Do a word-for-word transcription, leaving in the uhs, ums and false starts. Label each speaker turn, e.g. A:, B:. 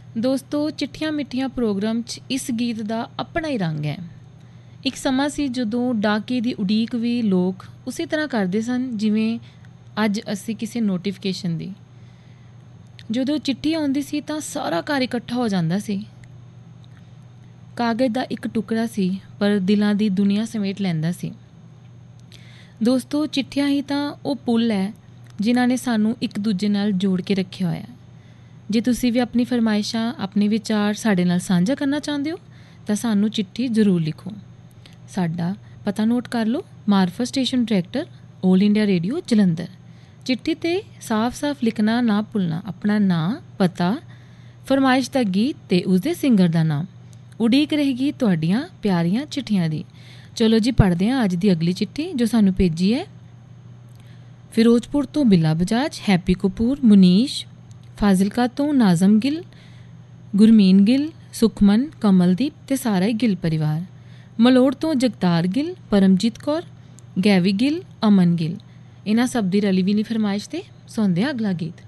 A: ਦੋਸਤੋ, ਚਿੱਠੀਆਂ ਮਿੱਠੀਆਂ ਪ੍ਰੋਗਰਾਮ 'ਚ ਇਸ ਗੀਤ ਦਾ ਆਪਣਾ ਹੀ ਰੰਗ ਹੈ। ਇੱਕ ਸਮਾਂ ਸੀ ਜਦੋਂ ਡਾਕੇ ਦੀ ਉਡੀਕ ਵੀ ਲੋਕ ਉਸੇ ਤਰ੍ਹਾਂ ਕਰਦੇ ਸਨ ਜਿਵੇਂ ਅੱਜ ਅਸੀਂ ਕਿਸੇ ਨੋਟੀਫਿਕੇਸ਼ਨ ਦੀ। ਜਦੋਂ ਚਿੱਠੀ ਆਉਂਦੀ ਸੀ ਤਾਂ ਸਾਰਾ ਘਰ ਇਕੱਠਾ ਹੋ ਜਾਂਦਾ ਸੀ। ਕਾਗਜ਼ ਦਾ ਇੱਕ ਟੁਕੜਾ ਸੀ ਪਰ ਦਿਲਾਂ ਦੀ ਦੁਨੀਆ ਸਮੇਟ ਲੈਂਦਾ ਸੀ। ਦੋਸਤੋ, ਚਿੱਠੀਆਂ ਹੀ ਤਾਂ ਉਹ ਪੁੱਲ ਹੈ ਜਿਨ੍ਹਾਂ ਨੇ ਸਾਨੂੰ ਇੱਕ ਦੂਜੇ ਨਾਲ ਜੋੜ ਕੇ ਰੱਖਿਆ ਹੋਇਆ। ਜੇ ਤੁਸੀਂ ਵੀ ਆਪਣੀ ਫਰਮਾਇਸ਼ਾਂ, ਆਪਣੇ ਵਿਚਾਰ ਸਾਡੇ ਨਾਲ ਸਾਂਝਾ ਕਰਨਾ ਚਾਹੁੰਦੇ ਹੋ ਤਾਂ ਸਾਨੂੰ ਚਿੱਠੀ ਜ਼ਰੂਰ ਲਿਖੋ। ਸਾਡਾ ਪਤਾ ਨੋਟ ਕਰ ਲਓ, ਮਾਰਫਤ station director, 올 India radio, Jalandhar. ਚਿੱਠੀ 'ਤੇ ਸਾਫ਼-ਸਾਫ਼ ਲਿਖਣਾ ਨਾ ਭੁੱਲਣਾ, ਆਪਣਾ ਨਾਂ, ਪਤਾ, ਫਰਮਾਇਸ਼ ਦਾ ਗੀਤ ਅਤੇ ਉਸਦੇ ਸਿੰਗਰ ਦਾ ਨਾਮ। ਉਡੀਕ ਰਹੇਗੀ ਤੁਹਾਡੀਆਂ ਪਿਆਰੀਆਂ ਚਿੱਠੀਆਂ ਦੀ। ਚਲੋ ਜੀ, ਪੜ੍ਹਦੇ ਹਾਂ ਅੱਜ ਦੀ ਅਗਲੀ ਚਿੱਠੀ ਜੋ ਸਾਨੂੰ ਭੇਜੀ ਹੈ ਫਿਰੋਜ਼ਪੁਰ ਤੋਂ ਬਿੱਲਾ ਬਜਾਜ, ਹੈਪੀ ਕਪੂਰ, ਮੁਨੀਸ਼, ਫਾਜ਼ਿਲਕਾ ਤੋਂ ਨਾਜ਼ਮ ਗਿੱਲ, ਗੁਰਮੀਨ ਗਿੱਲ, ਸੁਖਮਨ, ਕਮਲਦੀਪ ਅਤੇ ਸਾਰਾ ਹੀ ਗਿੱਲ ਪਰਿਵਾਰ, ਮਲੋੜ ਤੋਂ ਜਗਤਾਰ ਗਿੱਲ, ਪਰਮਜੀਤ ਕੌਰ, ਗੈਵੀ ਗਿੱਲ, ਅਮਨ ਗਿੱਲ। ਇਹਨਾਂ ਸਭ ਦੀ ਰਲੀ ਵੀ ਨਹੀਂ ਫਰਮਾਇਸ਼ 'ਤੇ ਸੁਣਦੇ ਹਾਂ ਅਗਲਾ ਗੀਤ।